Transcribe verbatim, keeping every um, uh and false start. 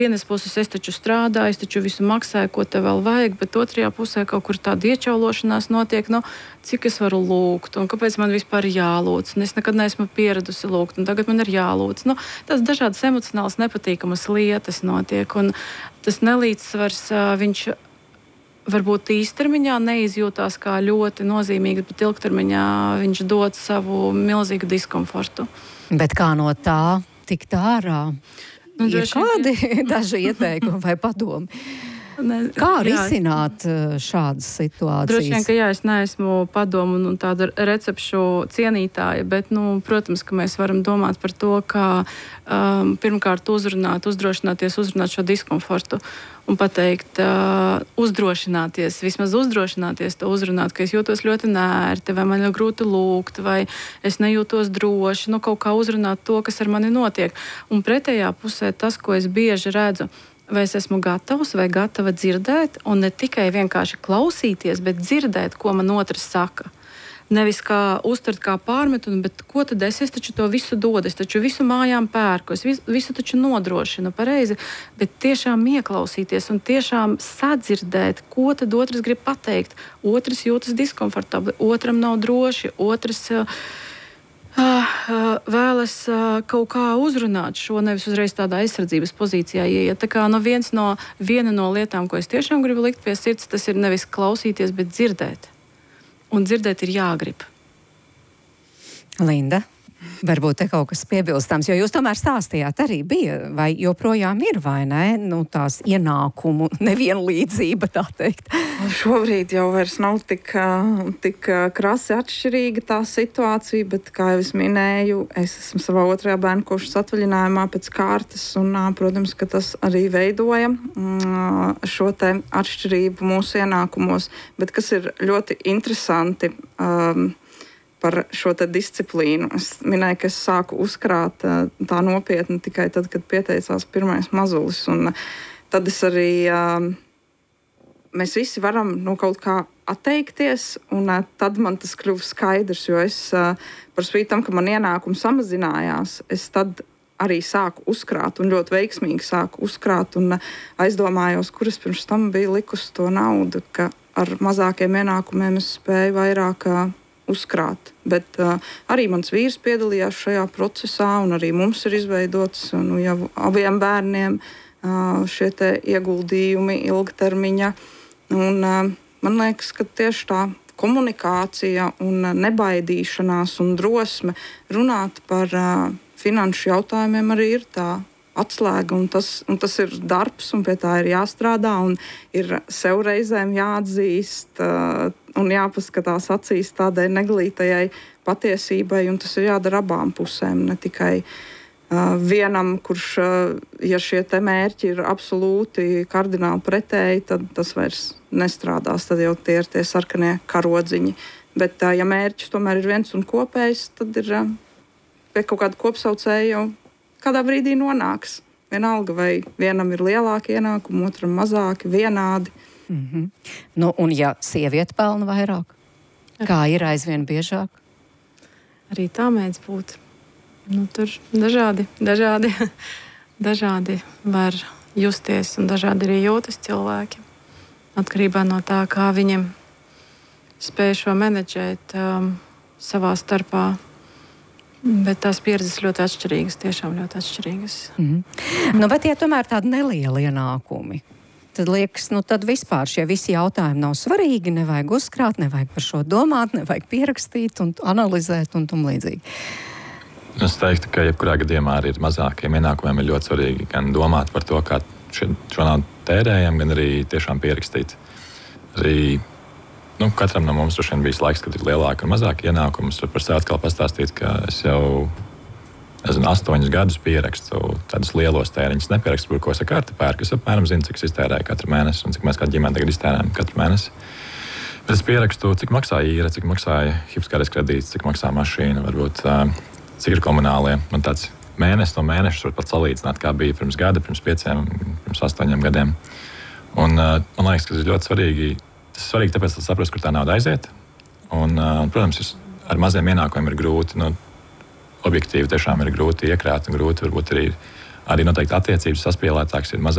vienas puses es taču strādāju, es taču visu maksāju, ko tev vēl vajag, bet otrajā pusē kaut kur tāda iečaulošanās notiek, nu, cik es varu lūgt, un kāpēc man vispār ir jālūdz, un es nekad neesmu pieradusi lūgt, un tagad man ir jālūdz. Nu, tās dažādas emocionālas nepatīkamas lietas notiek, un tas nelīdzsvars, viņš varbūt īstermiņā neizjūtās kā ļoti nozīmīgs, bet ilgtermiņā viņš dod savu milzīgu diskomfortu. Bet kā no tā tikt ārā? Nu, ir kādi daži ieteikumi vai padomi? Ne, Kā risināt jā, šādas situācijas? Droši vien, ka jā, es neesmu padomu un tāda recepšu cienītāja, bet, nu, protams, ka mēs varam domāt par to, kā um, pirmkārt uzrunāt, uzdrošināties, uzrunāt šo diskomfortu un pateikt, uh, uzdrošināties, vismaz uzdrošināties to uzrunāt, ka es jūtos ļoti nērti, vai man ir grūti lūgt, vai es nejūtos droši, nu, kaut kā uzrunāt to, kas ar mani notiek. Un pretējā pusē tas, ko es bieži redzu, vai es esmu gatavs vai gatava dzirdēt, un ne tikai vienkārši klausīties, bet dzirdēt, ko man otrs saka. Nevis kā uztvert kā pārmetunu, bet ko tad es, es taču to visu dodu, es taču visu mājām pērku, es visu, visu taču nodrošinu pareizi, bet tiešām ieklausīties un tiešām sadzirdēt, ko tad otrs grib pateikt. Otrs jūtas diskomfortabli, otram nav droši, otrs uh, uh, vēlas uh, kaut kā uzrunāt šo, nevis uzreiz tādā aizsardzības pozīcijā ieiet. Tā kā no viens no, viena no lietām, ko es tiešām gribu likt pie sirds, tas ir nevis klausīties, bet dzirdēt. Un dzirdēt ir jāgrib. Linda, varbūt te kaut kas piebilstams, jo jūs tomēr stāstījāt arī bija, vai joprojām ir, vai ne, nu tās ienākumu nevienlīdzība, tā teikt. Šobrīd jau vairs nav tik, tik krasi atšķirīga tā situācija, bet, kā jau es minēju, es esmu savā otrajā bērnu kopšanas atvaļinājumā pēc kārtas, un, protams, ka tas arī veidoja šo te atšķirību mūsu ienākumos, bet kas ir ļoti interesanti um, par šo te disciplīnu. Es minēju, ka es sāku uzkrāt tā nopietni tikai tad, kad pieteicās pirmais mazulis, un tad es arī mēs visi varam no kaut kā atteikties, un uh, tad man tas kļuva skaidrs, jo es uh, par spīti tam, ka man ienākumi samazinājās, es tad arī sāku uzkrāt, un ļoti veiksmīgi sāku uzkrāt, un uh, aizdomājos, kur es pirms tam biju likusi to naudu, ka ar mazākiem ienākumiem es spēju vairāk uh, uzkrāt. Bet uh, arī mans vīrs piedalījās šajā procesā, un arī mums ir izveidots nu, jau abiem bērniem uh, šie te ieguldījumi ilgtermiņa. Un, uh, man liekas, ka tieši tā komunikācija un nebaidīšanās un drosme runāt par uh, finanšu jautājumiem arī ir tā atslēga. Un tas, un tas ir darbs, un pie tā ir jāstrādā, un ir sev reizēm jāatzīst uh, un jāpaskatās acīs tādai neglītajai patiesībai, un tas ir jādara abām pusēm, ne tikai Uh, vienam, kurš, uh, ja šie te mērķi ir absolūti kardināli pretēji, tad tas vairs nestrādās. Tad jau tie ir tie sarkanie karodziņi. Bet, uh, ja mērķis tomēr ir viens un kopējs, tad ir uh, pie kaut kāda kopsaucēja jau kādā brīdī nonāks. Vienalga, vai vienam ir lielāki ienākumi, otram mazāki, vienādi. Mm-hmm. Nu, un ja sieviete pelna vairāk, kā ir aizvien biežāk? Arī tā mēdz būt. Nu, tur dažādi, dažādi, dažādi var justies, un dažādi arī jūtas cilvēki. Atkarībā no tā, kā viņiem spēj šo menedžēt um, savā starpā. Bet tās pieredzes ļoti atšķirīgas, tiešām ļoti atšķirīgas. Mm-hmm. Nu, bet ja tomēr tādi nelieli ienākumi, tad liekas, nu tad vispār šie visi jautājumi nav svarīgi, nevajag uzkrāt, nevajag par šo domāt, nevajag pierakstīt un analizēt un tam līdzīgi. Es teiktu, ka jebkurā gadījumā arī ar mazākiem ienākumiem ir ļoti svarīgi gan domāt par to, kā šo naudu tērējam, gan arī tiešām pierakstīt. Arī nu, katram no mums droši vien bijis laiks, kad ir lielāki un mazāki ienākumi. Es varu par sevi atkal pastāstīt, ka es jau nezinu, astoņus gadus pierakstu tādus lielos tēriņus. Nepierakstu, ko es ar karti pērku. Es apmēram zinu, cik es iztērēju katru mēnesi un cik mēs kā ģimene tagad iztērējam katru mēnesi. Bet es pierakstu, cik maksā īre, cik maksāja hipotekārais kredīts, cik maksā mašīna, varbūt cik ir komunālie. Man tāds mēnesis no mēneša var pat salīdzināt, kā bija pirms gada, pirms pieciem, pirms astoņiem gadiem. Un man liekas, ka tas ir ļoti svarīgi. Tas ir svarīgi, tāpēc, lai saprastu, kur tā nauda aiziet. Un, protams, ar maziem ienākumiem ir grūti, nu, objektīvi tiešām ir grūti iekrāt un grūti varbūt arī arī noteikti attiecības saspīlētākas, ir mazāk